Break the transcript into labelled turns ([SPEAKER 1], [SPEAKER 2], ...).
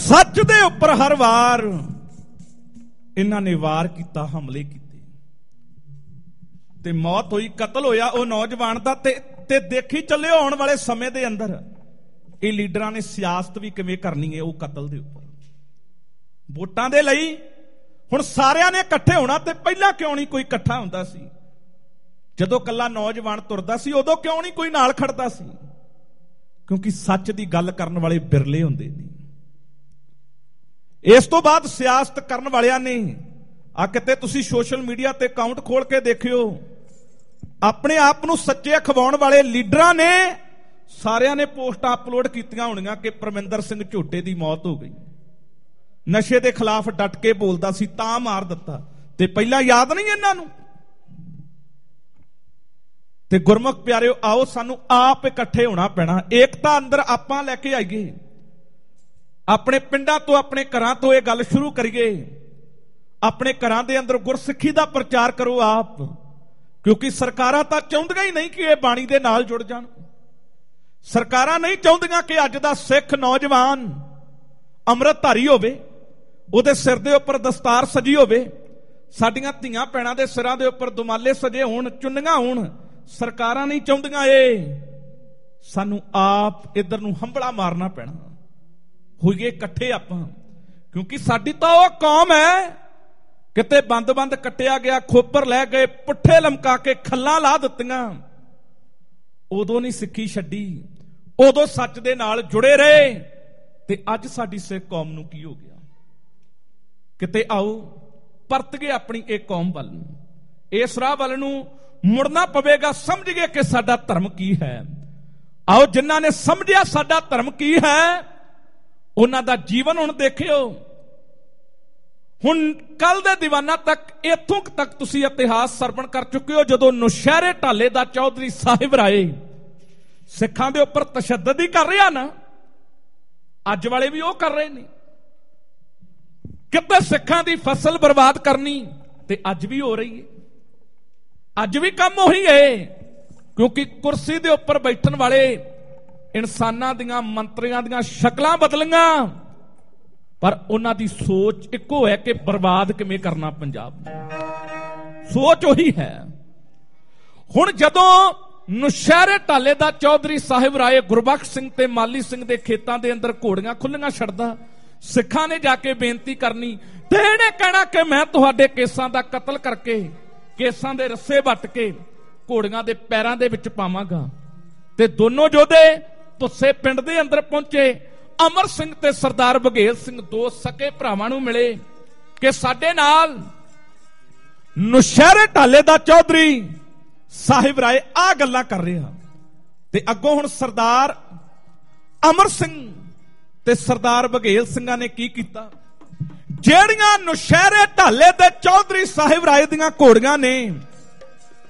[SPEAKER 1] सच दे उपर हर वार इन्हां ने वार किया, हमले किए ते मौत हुई, कतल होया वो नौजवान दा। ते देखी चले आने वाले समय दे अंदर ये लीडरां ने सियासत भी किवें करनी है। वो कतल दे उपर वोटां दे लई हुण सारिਆਂ ने इकट्ठे होना, ते पहला क्यों नहीं कोई इकट्ठा हुंदा सी? जदों कल्ला नौजवान तुरदा सी उदों क्यों नहीं कोई नाल खड़दा सी? क्योंकि सच दी गल करन वाले बिरले हुंदे ने। इस तो बाद सियासत करन वालियां ने आ किते तुसीं सोशल मीडिया ते अकाउंट खोल के देखियो, अपने आप नूं सच्चे अखवाउण वाले लीडरां ने सारिਆਂ ने पोस्टां अपलोड कीतियां होणीਆਂ कि परमिंदर सिंह झोटे दी मौत हो गई, नशे के खिलाफ डट के बोलता सी तां मार दिता। ते पहला याद नहीं इन्हां नूं? ते गुरमुख प्यारिओ, आओ सानू आप इकट्ठे होना पैना, एकता अंदर आपां लैके आईए, अपने पिंडां तो अपने घरां तो यह गल शुरू करिए, अपने घरां दे अंदर गुरसिੱਖੀ दा प्रचार करो आप, क्योंकि सरकारां तां चाहुंदियां ही नहीं कि यह बाणी दे नाल जुड़ जाण। सरकारां नहीं चाहुंदियां कि अज दा सिख नौजवान अमृतधारी होवे, ਉਹਦੇ सिर ਦੇ ਉੱਪਰ दस्तार सजी होवे, साडियां ਧੀਆਂ ਭੈਣਾਂ ਦੇ ਸਿਰਾਂ ਦੇ ਉੱਪਰ ਦੁਮਾਲੇ ਸਜੇ ਹੋਣ, ਚੁੰਨੀਆਂ ਹੋਣ। ਸਰਕਾਰਾਂ ਨਹੀਂ ਚਾਹੁੰਦੀਆਂ ਇਹ, ਸਾਨੂੰ ਆਪ ਇਧਰ ਨੂੰ ਹੰਬਲਾ ਮਾਰਨਾ ਪੈਣਾ। ਹੋਈਏ ਇਕੱਠੇ ਆਪਾਂ, ਕਿਉਂਕਿ ਸਾਡੀ ਤਾਂ ਉਹ ਕੌਮ ਹੈ ਕਿਤੇ ਬੰਦ ਕੱਟਿਆ ਗਿਆ, ਖੋਪਰ ਲੈ ਗਏ, ਪੁੱਠੇ ਲਮਕਾ ਕੇ ਖੱਲਾਂ ਲਾ ਦਿੱਤੀਆਂ। ਉਦੋਂ ਨਹੀਂ ਸਿੱਖੀ ਛੱਡੀ, ਉਦੋਂ ਸੱਚ ਦੇ ਨਾਲ ਜੁੜੇ ਰਹੇ। ਤੇ ਅੱਜ ਸਾਡੀ ਸਿੱਖ ਕੌਮ ਨੂੰ ਕੀ ਹੋ ਗਿਆ? किते आओ परत गए अपनी एक कौम वाल, इस राह वाल नूं मुड़ना पवेगा, समझिए कि साडा धर्म की है। आओ जिन्हां ने समझिया साडा धर्म की है, उन्हां दा जीवन हुण देखियो। हुण कल दे दीवाना तक इत्थों तक तुसीं इतिहास सरवण कर चुके हो, जदों नौशहरे ढाले दा चौधरी साहिब राय सिखां दे उपर तशद्दद ही कर रहा ना, अज वाले भी वो कर रहे ने। किते सिखां दी फसल बर्बाद करनी ते अज भी हो रही है, अज भी कम हो ही है, क्योंकि कुर्सी दे उपर बैठन वाले इंसानां दियां मंत्रियां दियां शक्लां बदलियां, पर उन्हां दी सोच इक्को है कि बर्बाद किवें करना पंजाब। सोच वही है। हुण जदों नौशहरे ढाले दा चौधरी साहिब राय गुरबख्श सिंह ते माली सिंह दे खेतां दे अंदर घोड़ियां खुल्लियां छड्डदा, सिखां ने जाके बेनती करनी ते इहने कहना कि मैं तुहाडे केसां दा कतल करके केसां दे रस्से वट के घोड़ियां दे पैरां दे विच पावांगा। ते दोनों योधे तुस्से पिंड दे अंदर पहुंचे, अमर सिंह ते सरदार बघेल सिंह दो सके भरावां नूं मिले कि साडे नाल नौशहरे ढाले दा चौधरी साहिब राय आ गल्लां कर रहा। ते अगों हुण सरदार अमर सिंह ते सरदार बघेल सिंह ने की कीता, ਜਿਹੜੀਆਂ ਨੌਸ਼ਹਿਰੇ ਢਾਲੇ ਦੇ ਚੌਧਰੀ ਸਾਹਿਬ ਰਾਏ ਦੀਆਂ ਘੋੜੀਆਂ ਨੇ